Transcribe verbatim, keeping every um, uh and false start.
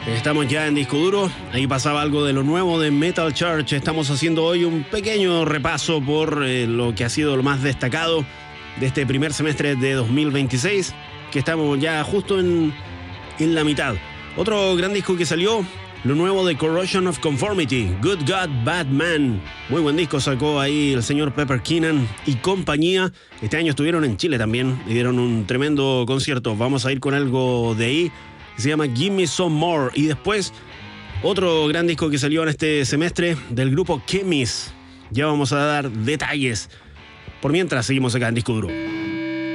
Estamos ya en Disco Duro. Ahí pasaba algo de lo nuevo de Metal Church. Estamos haciendo hoy un pequeño repaso por eh, lo que ha sido lo más destacado de este primer semestre de dos mil veintiséis, que estamos ya justo en, en la mitad. Otro gran disco que salió, lo nuevo de Corrosion of Conformity, Good God, Bad Man. Muy buen disco sacó ahí el señor Pepper Keenan y compañía. Este año estuvieron en Chile también y dieron un tremendo concierto. Vamos a ir con algo de ahí, que se llama Give Me Some More. Y después, otro gran disco que salió en este semestre del grupo Chemis. Ya vamos a dar detalles. Por mientras, seguimos acá en Disco Duro.